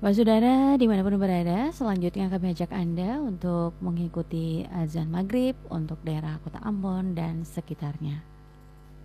Bapak saudara dimanapun berada, selanjutnya kami ajak Anda untuk mengikuti azan maghrib untuk daerah kota Ambon dan sekitarnya.